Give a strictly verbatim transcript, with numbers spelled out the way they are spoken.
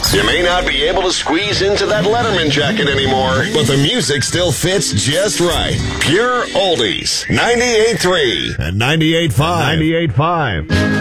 You may not be able to squeeze into that Letterman jacket anymore, but the music still fits just right. Pure Oldies. ninety-eight point three and ninety-eight point five. ninety-eight point five.